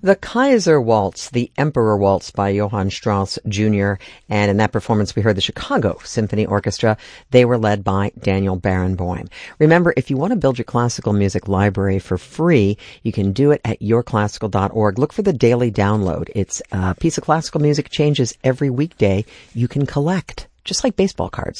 The Kaiser Waltz, the Emperor Waltz by Johann Strauss Jr. And in that performance, we heard the Chicago Symphony Orchestra. They were led by Daniel Barenboim. Remember, if you want to build your classical music library for free, you can do it at yourclassical.org. Look for the daily download. It's a piece of classical music changes every weekday. You can collect, just like baseball cards.